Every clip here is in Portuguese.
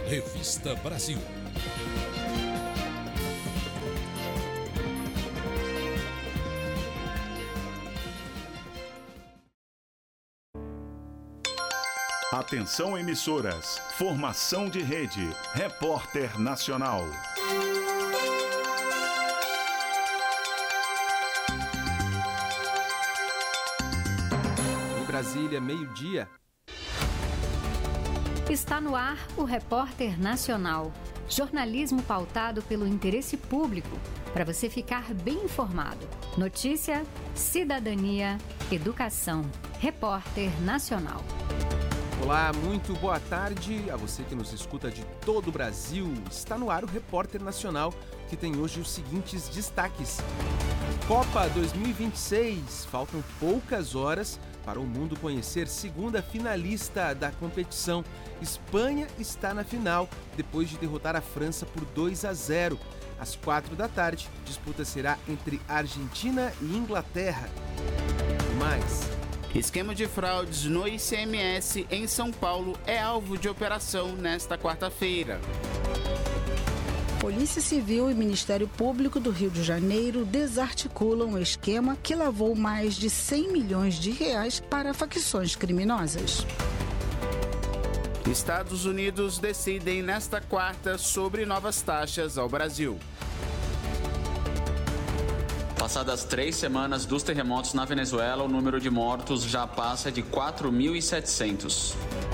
Revista Brasil. Atenção emissoras, formação de rede, Repórter Nacional. Em Brasília, meio-dia. Está no ar o Repórter Nacional. Jornalismo pautado pelo interesse público, para você ficar bem informado. Notícia, cidadania, educação. Repórter Nacional. Olá, muito boa tarde a você que nos escuta de todo o Brasil. Está no ar o Repórter Nacional, que tem hoje os seguintes destaques. Copa 2026. Faltam poucas horas para o mundo conhecer segunda finalista da competição. Espanha está na final, depois de derrotar a França por 2-0. Às 4 da tarde, disputa será entre Argentina e Inglaterra. E mais... Esquema de fraudes no ICMS em São Paulo é alvo de operação nesta quarta-feira. Polícia Civil e Ministério Público do Rio de Janeiro desarticulam um esquema que lavou mais de 100 milhões de reais para facções criminosas. Estados Unidos decidem nesta quarta sobre novas taxas ao Brasil. Passadas 3 semanas dos terremotos na Venezuela, o número de mortos já passa de 4.700.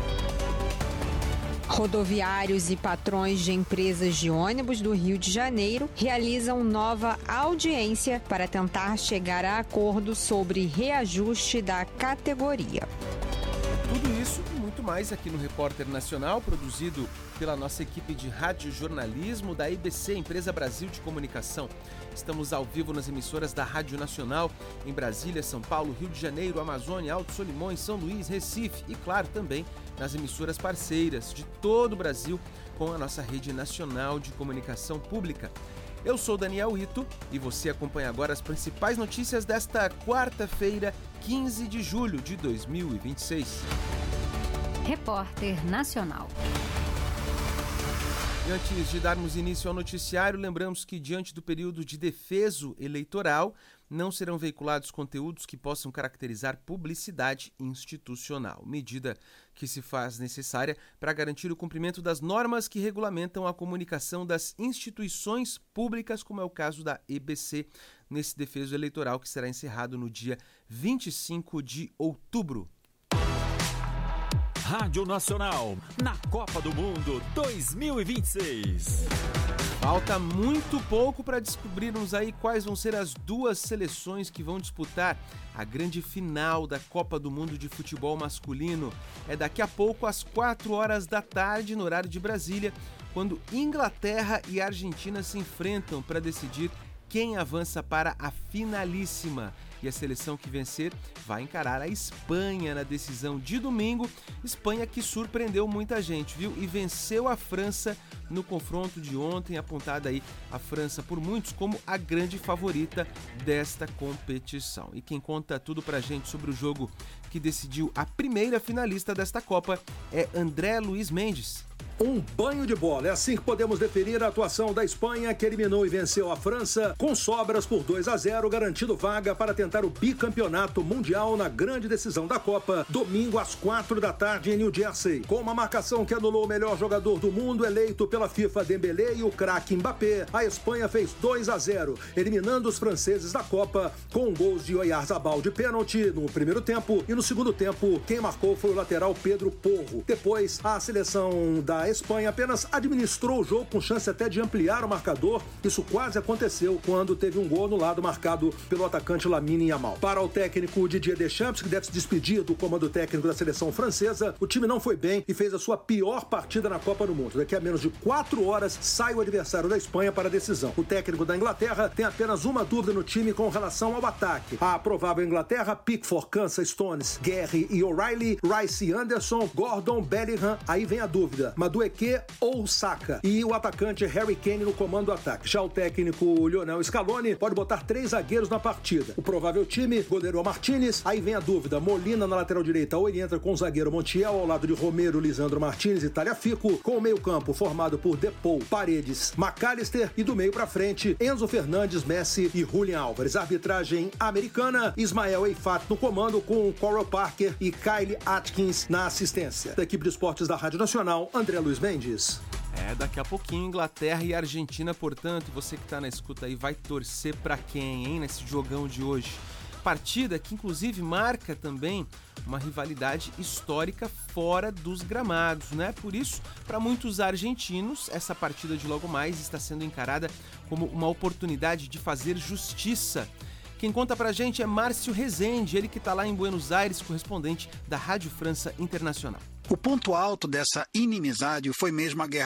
Rodoviários e patrões de empresas de ônibus do Rio de Janeiro realizam nova audiência para tentar chegar a acordo sobre reajuste da categoria. Tudo isso e muito mais aqui no Repórter Nacional, produzido pela nossa equipe de radiojornalismo da IBC, Empresa Brasil de Comunicação. Estamos ao vivo nas emissoras da Rádio Nacional, em Brasília, São Paulo, Rio de Janeiro, Amazônia, Alto Solimões, São Luís, Recife e, claro, também nas emissoras parceiras de todo o Brasil com a nossa rede nacional de comunicação pública. Eu sou Daniel Ito e você acompanha agora as principais notícias desta quarta-feira, 15 de julho de 2026. Repórter Nacional. E antes de darmos início ao noticiário, lembramos que, diante do período de defeso eleitoral, não serão veiculados conteúdos que possam caracterizar publicidade institucional, medida que se faz necessária para garantir o cumprimento das normas que regulamentam a comunicação das instituições públicas, como é o caso da EBC, nesse defeso eleitoral que será encerrado no dia 25 de outubro. Rádio Nacional, na Copa do Mundo 2026. Falta muito pouco para descobrirmos aí quais vão ser as duas seleções que vão disputar a grande final da Copa do Mundo de futebol masculino. É daqui a pouco, às 4 horas da tarde, no horário de Brasília, quando Inglaterra e Argentina se enfrentam para decidir quem avança para a finalíssima. E a seleção que vencer vai encarar a Espanha na decisão de domingo. Espanha que surpreendeu muita gente, viu? E venceu a França no confronto de ontem, apontada aí a França por muitos como a grande favorita desta competição. E quem conta tudo pra gente sobre o jogo que decidiu a primeira finalista desta Copa é André Luiz Mendes. Um banho de bola, é assim que podemos definir a atuação da Espanha, que eliminou e venceu a França com sobras por 2-0, garantindo vaga para tentar o bicampeonato mundial na grande decisão da Copa, domingo às 4 da tarde em New Jersey. Com uma marcação que anulou o melhor jogador do mundo eleito pela FIFA, Dembélé, e o craque Mbappé, a Espanha fez 2-0, eliminando os franceses da Copa com gols de Oyarzabal de pênalti no primeiro tempo, e no segundo tempo quem marcou foi o lateral Pedro Porro. Depois, a seleção da Espanha apenas administrou o jogo com chance até de ampliar o marcador. Isso quase aconteceu quando teve um gol anulado marcado pelo atacante Lamine Yamal. Para o técnico Didier Deschamps, que deve se despedir do comando técnico da seleção francesa, o time não foi bem e fez a sua pior partida na Copa do Mundo. Daqui a menos de 4 horas sai o adversário da Espanha para a decisão. O técnico da Inglaterra tem apenas uma dúvida no time com relação ao ataque. A provável Inglaterra: Pickford, Kansas, Stones, Guerri e O'Reilly, Rice e Anderson, Gordon, Bellingham. Aí vem a dúvida: Madueke ou Saka e o atacante Harry Kane no comando do ataque. Já o técnico Lionel Scaloni pode botar 3 zagueiros na partida. O provável time, goleiro Martinez, aí vem a dúvida, Molina na lateral direita ou ele entra com o zagueiro Montiel ao lado de Romero, Lisandro Martinez e Tagliafico, com o meio campo formado por Depou, Paredes, McAllister e do meio pra frente, Enzo Fernandes, Messi e Julian Álvares. Arbitragem americana, Ismael Eifat no comando com Coral Parker e Kyle Atkins na assistência. Da equipe de esportes da Rádio Nacional, André Luiz Mendes. Daqui a pouquinho Inglaterra e Argentina, portanto, você que tá na escuta aí vai torcer pra quem, hein, nesse jogão de hoje? Partida que inclusive marca também uma rivalidade histórica fora dos gramados, né? Por isso, para muitos argentinos, essa partida de logo mais está sendo encarada como uma oportunidade de fazer justiça. Quem conta pra gente é Márcio Rezende, ele que tá lá em Buenos Aires, correspondente da Rádio França Internacional. O ponto alto dessa inimizade foi mesmo a guerra